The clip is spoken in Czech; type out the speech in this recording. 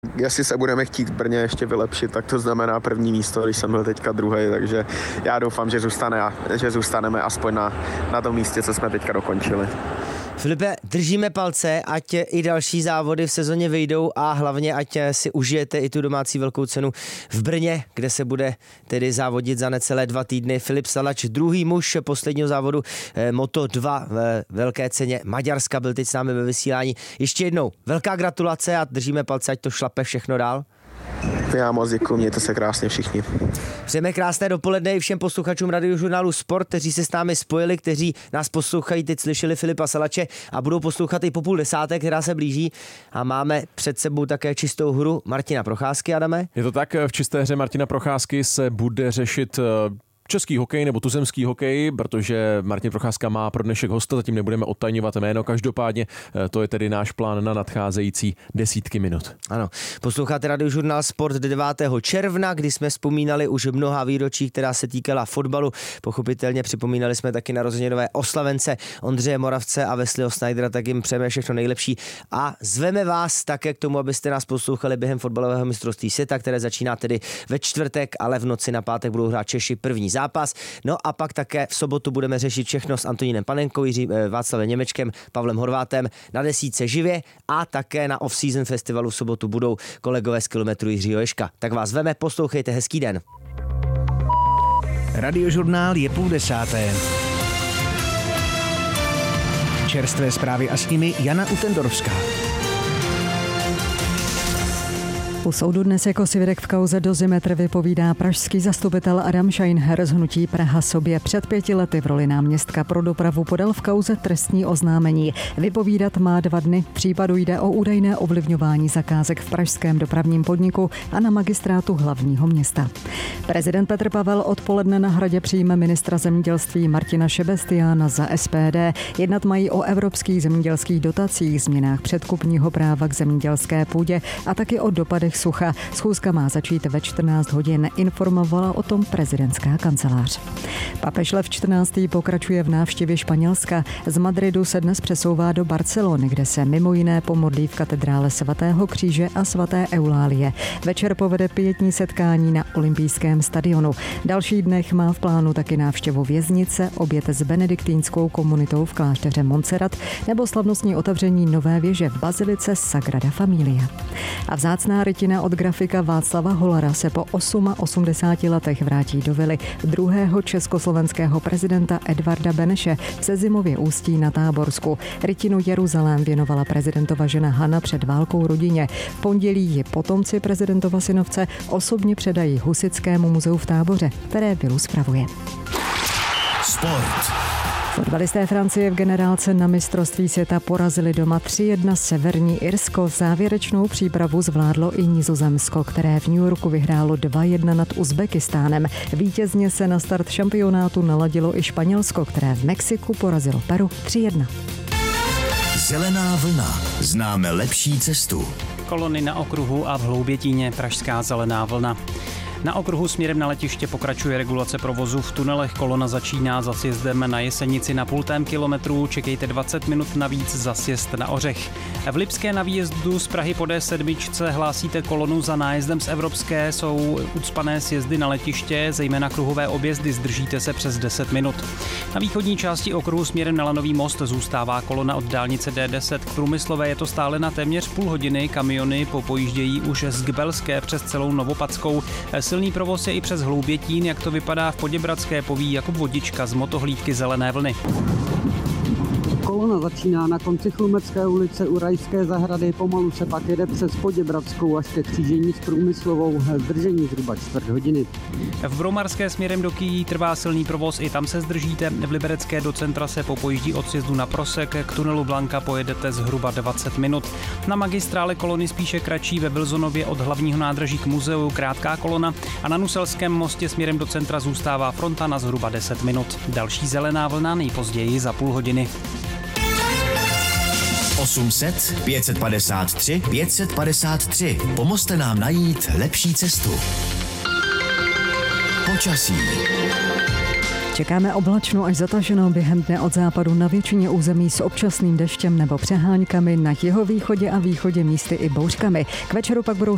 Jestli se budeme chtít v Brně ještě vylepšit, tak to znamená první místo, když jsem byl teďka druhý, takže já doufám, že zůstaneme aspoň na tom místě, co jsme teďka dokončili. Filipe, držíme palce, ať i další závody v sezóně vyjdou a hlavně ať si užijete i tu domácí velkou cenu v Brně, kde se bude tedy závodit za necelé 2 týdny. Filip Salač, druhý muž posledního závodu Moto2 ve velké ceně Maďarska, byl teď s námi ve vysílání. Ještě jednou velká gratulace a držíme palce, ať to šlape všechno dál. Já moc děkuji, mějte se krásně všichni. Přejeme krásné dopoledne i všem posluchačům Radiožurnálu Sport, kteří se s námi spojili, kteří nás poslouchají, teď slyšeli Filipa Salače a budou poslouchat i po 9:30, která se blíží. A máme před sebou také čistou hru Martina Procházky, Adame. Je to tak, v čisté hře Martina Procházky se bude řešit český hokej nebo tuzemský hokej, protože Martin Procházka má pro dnešek hosta, zatím nebudeme odtajňovat jméno, každopádně to je tedy náš plán na nadcházející desítky minut. Ano, posloucháte Radiožurnál Sport 9. června, kdy jsme vzpomínali už mnoha výročí, která se týkala fotbalu. Pochopitelně připomínali jsme taky narozeninové oslavence Ondřeje Moravce a Wesleyho Snydera, tak jim přejeme všechno nejlepší a zveme vás také k tomu, abyste nás poslouchali během fotbalového mistrovství světa, které začíná tedy ve čtvrtek, ale v noci na pátek budou hrát Češi první zápas. No a pak také v sobotu budeme řešit všechno s Antonínem Panenkou, Václavem Němečkem, Pavlem Horvátem na desítce živě a také na off-season festivalu v sobotu budou kolegové z Kilometru Jiřího Ježka. Tak vás veme, poslouchejte, hezký den. Radiožurnál je 9:30. Čerstvé zprávy a s nimi Jana Utendorovská. U soudu dnes jako svědek v kauze Dozimetr vypovídá pražský zastupitel Adam Scheinher z hnutí Praha sobě. Před 5 lety v roli náměstka pro dopravu podal v kauze trestní oznámení. Vypovídat má 2 dny. V případu jde o údajné ovlivňování zakázek v pražském dopravním podniku a na magistrátu hlavního města. Prezident Petr Pavel odpoledne na Hradě přijme ministra zemědělství Martina Šebestiána za SPD. Jednat mají o evropských zemědělských dotacích, změnách předkupního práva k zemědělské půdě a taky o dopadech sucha. Schůzka má začít ve 14 hodin, informovala o tom prezidentská kancelář. Papež Lev XIV. Pokračuje v návštěvě Španělska. Z Madridu se dnes přesouvá do Barcelony, kde se mimo jiné pomodlí v katedrále svatého Kříže a svaté Eulálie. Večer povede pietní setkání na olympijském stadionu. Další dnech má v plánu taky návštěvu věznice, oběd s benediktínskou komunitou v klášteře Montserrat nebo slavnostní otevření nové věže v bazilice Sagrada Familia. A vzácná rytina od grafika Václava Holara se po 88 letech vrátí do vily druhého československého prezidenta Edvarda Beneše v Sezimově Ústí na Táborsku. Rytinu Jeruzalém věnovala prezidentova žena Hana před válkou rodině. V pondělí ji potomci prezidentova synovce osobně předají Husitskému muzeu v Táboře, které vilu spravuje. Sport. Fotbalisté Francie v generálce na mistrovství světa porazili doma 3-1 Severní Irsko. Závěrečnou přípravu zvládlo i Nizozemsko, které v New Yorku vyhrálo 2-1 nad Uzbekistánem. Vítězně se na start šampionátu naladilo i Španělsko, které v Mexiku porazilo Peru 3-1. Zelená vlna. Známe lepší cestu. Kolony na okruhu a v Hloubětíně pražská zelená vlna. Na okruhu směrem na letiště pokračuje regulace provozu. V tunelech kolona začíná za sjezdem na Jesenici na 0,5 kilometru. Čekejte 20 minut navíc za sjezd na Ořech. V Lipské na výjezdu z Prahy po D7 hlásíte kolonu za nájezdem z Evropské. Jsou ucpané sjezdy na letiště, zejména kruhové objezdy, zdržíte se přes 10 minut. Na východní části okruhu směrem na Lanový most zůstává kolona od dálnice D10 k Průmyslové. Je to stále na téměř půl hodiny. Kamiony popojíždějí už z Gbelské přes celou Novopadskou. Silný provoz je i přes Hloubětín, jak to vypadá v Poděbradské, poví Jakub Vodička z motohlídky Zelené vlny. Kolona začíná na konci Chlumecké ulice u Rajské zahrady, pomalu se pak jede přes Poděbradskou až ke křížení s Průmyslovou, zdržení zhruba 4 hodiny. V Broumarské směrem do Kyjí trvá silný provoz, i tam se zdržíte. V Liberecké do centra se popojíždí od sjezdu na Prosek, k tunelu Blanka pojedete zhruba 20 minut. Na magistrále kolony spíše kratší, ve Wilsonově od hlavního nádraží k muzeu krátká kolona a na Nuselském mostě směrem do centra zůstává fronta na zhruba 10 minut. Další zelená vlna nejpozději za půl hodiny. 800 553 553. Pomozte nám najít lepší cestu. Počasí. Čekáme oblačno až zataženo během dne od západu na většině území s občasným deštěm nebo přeháňkami, na jihovýchodě a východě místy i bouřkami. K večeru pak budou